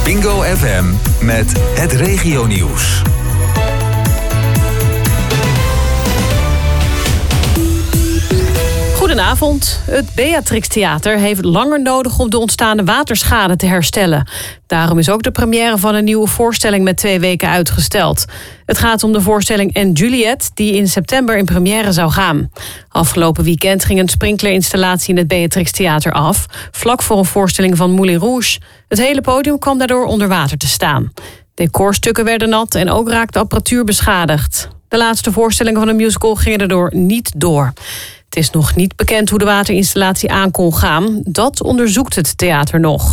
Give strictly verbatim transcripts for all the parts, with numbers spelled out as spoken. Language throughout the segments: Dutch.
Bingo F M met het regionieuws. Goedenavond. Het Beatrix Theater heeft langer nodig om de ontstaande waterschade te herstellen. Daarom is ook de première van een nieuwe voorstelling met twee weken uitgesteld. Het gaat om de voorstelling En Juliet, die in september in première zou gaan. Afgelopen weekend ging een sprinklerinstallatie in het Beatrix Theater af, vlak voor een voorstelling van Moulin Rouge. Het hele podium kwam daardoor onder water te staan. Decorstukken werden nat en ook raakte apparatuur beschadigd. De laatste voorstellingen van de musical gingen daardoor niet door. Het is nog niet bekend hoe de waterinstallatie aan kon gaan. Dat onderzoekt het theater nog.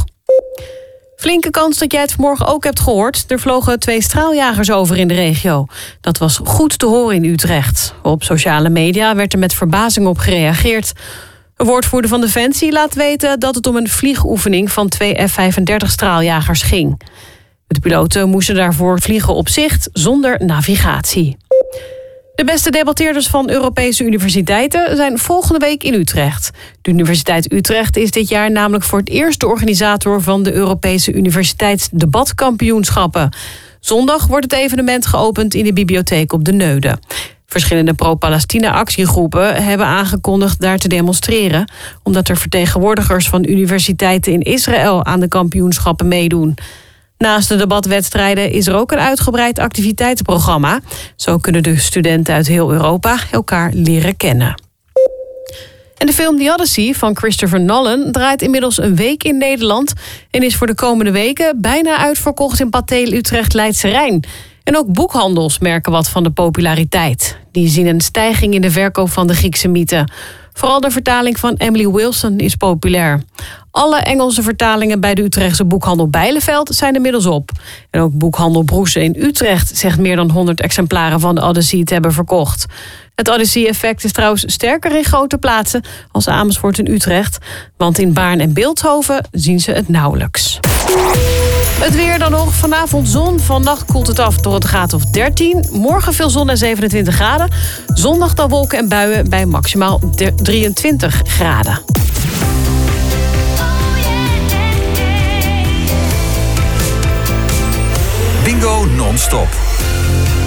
Flinke kans dat jij het vanmorgen ook hebt gehoord. Er vlogen twee straaljagers over in de regio. Dat was goed te horen in Utrecht. Op sociale media werd er met verbazing op gereageerd. Een woordvoerder van Defensie laat weten dat het om een vliegoefening van twee F vijfendertig straaljagers ging. De piloten moesten daarvoor vliegen op zicht zonder navigatie. De beste debatteerders van Europese universiteiten zijn volgende week in Utrecht. De Universiteit Utrecht is dit jaar namelijk voor het eerst de organisator van de Europese Universiteitsdebatkampioenschappen. Zondag wordt het evenement geopend in de bibliotheek op de Neude. Verschillende pro-Palestina-actiegroepen hebben aangekondigd daar te demonstreren, omdat er vertegenwoordigers van universiteiten in Israël aan de kampioenschappen meedoen. Naast de debatwedstrijden is er ook een uitgebreid activiteitenprogramma. Zo kunnen de studenten uit heel Europa elkaar leren kennen. En de film The Odyssey van Christopher Nolan draait inmiddels een week in Nederland en is voor de komende weken bijna uitverkocht in Pathé Utrecht Leidse Rijn. En ook boekhandels merken wat van de populariteit. Die zien een stijging in de verkoop van de Griekse mythen. Vooral de vertaling van Emily Wilson is populair. Alle Engelse vertalingen bij de Utrechtse boekhandel Bijleveld zijn inmiddels op. En ook boekhandel Broese in Utrecht zegt meer dan honderd exemplaren van de Odyssey te hebben verkocht. Het Odyssey-effect is trouwens sterker in grote plaatsen als Amersfoort en Utrecht. Want in Baarn en Bilthoven zien ze het nauwelijks. Het weer dan nog. Vanavond zon. Vannacht koelt het af tot het graad of dertien. Morgen veel zon en zevenentwintig graden. Zondag dan wolken en buien bij maximaal drieëntwintig graden. Bingo non-stop.